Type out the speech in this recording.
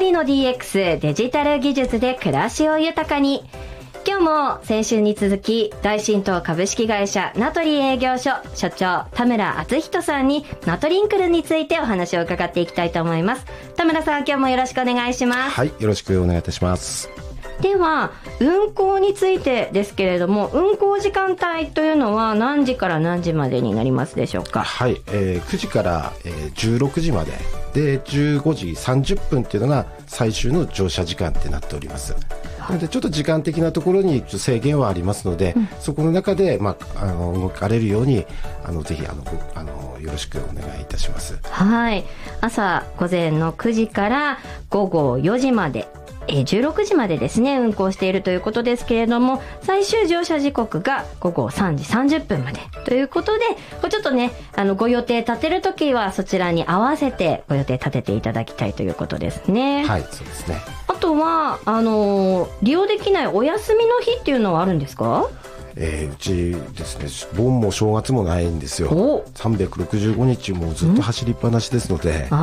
りの DX デジタル技術で暮らしを豊かに。今日も先週に続き大新東株式会社名取営業所所長田村敦人さんにナトリンクルについてお話を伺っていきたいと思います。田村さん、今日もよろしくお願いします。 はい、よろしくお願いいたします。 では運行についてですけれども、運行時間帯というのは何時から何時までになりますでしょうか。 はい、9時から、16時までで15時30分っていうのが最終の乗車時間ってなっております。なのでちょっと時間的なところに制限はありますので、そこの中で、動かれるようにぜひよろしくお願いいたします。 はい、朝午前の9時から午後4時まで16時までですね運行しているということですけれども、最終乗車時刻が午後3時30分までということで、ちょっとねご予定立てるときはそちらに合わせてご予定立てていただきたいということですね。 はい、そうですね。 あとは利用できないお休みの日っていうのはあるんですか。 うちですね、盆も正月もないんですよ。365日もずっと走りっぱなしですので、